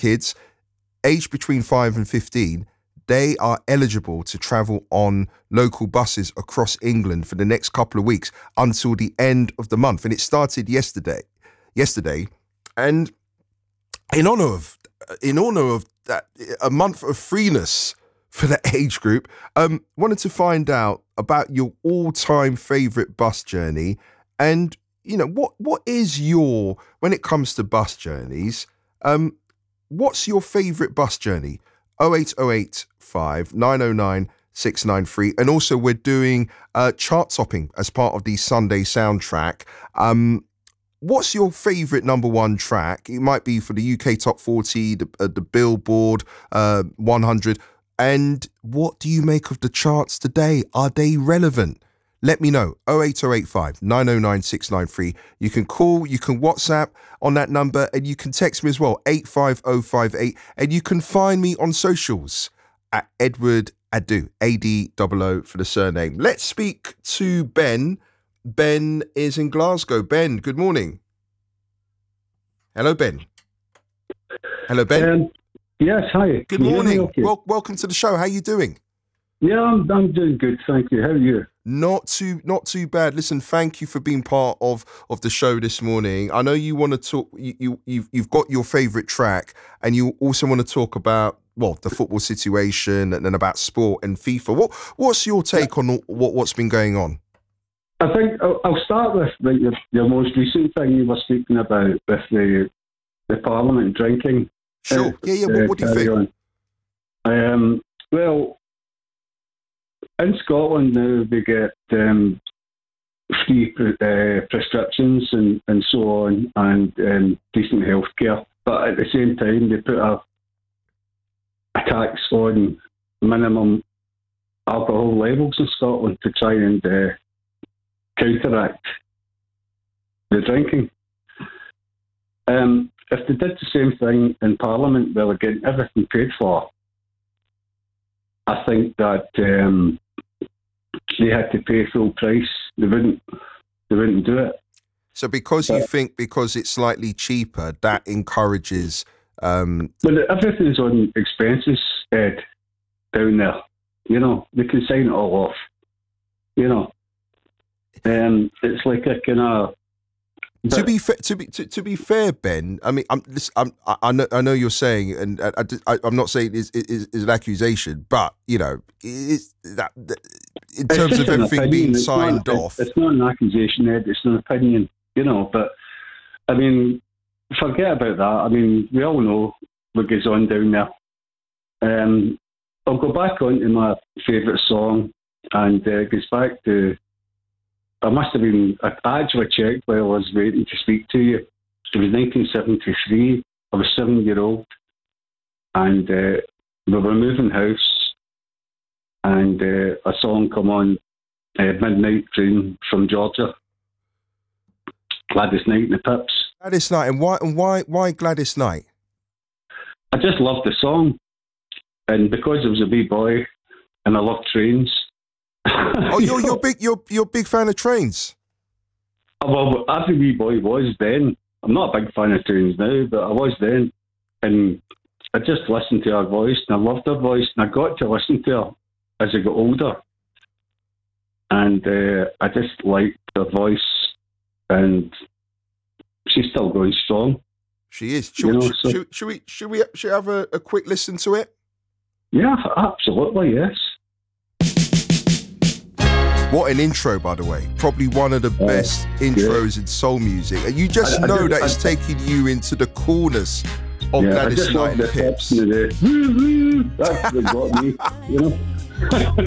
kids aged between 5 and 15, they are eligible to travel on local buses across England for the next couple of weeks until the end of the month. And it started yesterday. And in honor of that, a month of freeness for the age group, wanted to find out about your all-time favourite bus journey. And, you know, what is your, when it comes to bus journeys, what's your favourite bus journey? 08085 909 693. And also we're doing chart topping as part of the Sunday soundtrack. What's your favourite number one track? It might be for the UK Top 40, the Billboard 100. And what do you make of the charts today? Are they relevant? Let me know. 08085 909 693. You can call, you can WhatsApp on that number, and you can text me as well, 85058. And you can find me on socials at Edward Adu, ADOO for the surname. Let's speak to Ben. Ben is in Glasgow. Ben, good morning. Hello, Ben. Hello, Ben. Yes, hi. Good morning. Okay? Welcome to the show. How are you doing? Yeah, I'm doing good, thank you. How are you? Not too bad. Listen, thank you for being part of the show this morning. I know you want to talk. You've got your favourite track, and you also want to talk about the football situation and then about sport and FIFA. What's your take on what's been going on? I think I'll start with your most recent thing you were speaking about with the Parliament drinking. Sure. Yeah. What do you think? Well, in Scotland now they get free prescriptions and so on, and decent healthcare. But at the same time, they put a tax on minimum alcohol levels in Scotland to try and counteract the drinking. If they did the same thing in Parliament, where they're getting everything paid for, I think that they had to pay full price. They wouldn't do it. So because you think because it's slightly cheaper, that encourages... But everything's on expenses, Ed, down there. You know, they can sign it all off. You know, it's like a kind of... To be fair, Ben. I mean, I know you're saying, and I'm not saying is an accusation, but you know, it's that in terms of everything being signed off. It's not an accusation, Ed. It's an opinion, you know. But I mean, forget about that. I mean, we all know what goes on down there. I'll go back on to my favourite song, and it goes back to. I must have been, I actually checked while I was waiting to speak to you. It was 1973. I was 7-year-old, and we were moving house, and a song come on, Midnight Train from Georgia. Gladys Knight and the Pips. Gladys Knight, and why Gladys Knight? I just loved the song, and because I was a wee boy, and I loved trains. Oh, you're a big fan of trains. Well, every wee boy was then. I'm not a big fan of trains now, but I was then. And I just listened to her voice, and I loved her voice, and I got to listen to her as I got older. And I just liked her voice, and she's still going strong. She is. Should we have a quick listen to it? Yeah, absolutely, yes. What an intro, by the way. Probably one of the best intros in soul music. And you just know that it's taking you into the coolness of Gladys Knight and the Pips. That's what got me, you know.